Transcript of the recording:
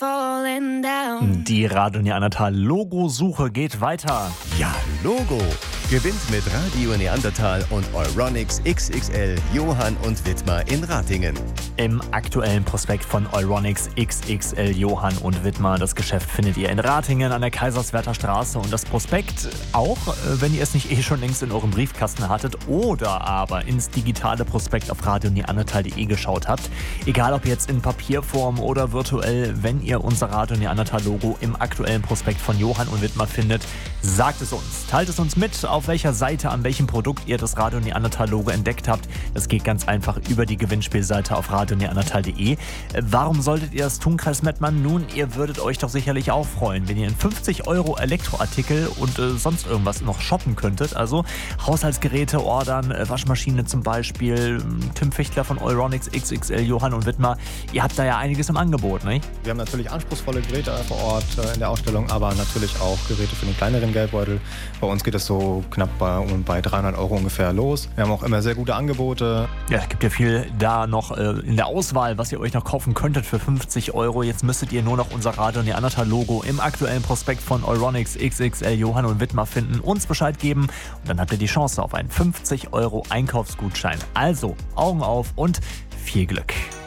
falling down. Die Radio Neandertal Logosuche geht weiter. Ja, Logo. Gewinnt mit Radio Neandertal und Euronics XXL Johann und Wittmar in Ratingen. Im aktuellen Prospekt von Euronics XXL Johann und Wittmar. Das Geschäft findet ihr in Ratingen an der Kaiserswerther Straße. Und das Prospekt auch, wenn ihr es nicht schon längst in eurem Briefkasten hattet oder aber ins digitale Prospekt auf radioneandertal.de geschaut habt. Egal ob jetzt in Papierform oder virtuell, wenn ihr unser Radio Neandertal Logo im aktuellen Prospekt von Johann und Wittmar findet, sagt es uns. Teilt es uns mit, auf welcher Seite, an welchem Produkt ihr das Radio Neandertal Logo entdeckt habt. Das geht ganz einfach über die Gewinnspielseite auf radioneandertal.de. Warum solltet ihr das tun, Kreis Mettmann? Nun, ihr würdet euch doch sicherlich auch freuen, wenn ihr in 50 € Elektroartikel und sonst irgendwas noch shoppen könntet. Also Haushaltsgeräte ordern, Waschmaschine zum Beispiel, Tim Fichtler von Euronics XXL Johann und Wittmar. Ihr habt da ja einiges im Angebot, nicht? Wir haben natürlich anspruchsvolle Geräte vor Ort in der Ausstellung, aber natürlich auch Geräte für den kleineren Geldbeutel. Bei uns geht es so knapp bei 300 € ungefähr los. Wir haben auch immer sehr gute Angebote. Ja, es gibt ja viel da noch in der Auswahl, was ihr euch noch kaufen könntet für 50 €. Jetzt müsstet ihr nur noch unser Radio Neandertal Logo im aktuellen Prospekt von Euronics XXL Johann und Wittmar finden, uns Bescheid geben und dann habt ihr die Chance auf einen 50 € Einkaufsgutschein. Also Augen auf und viel Glück.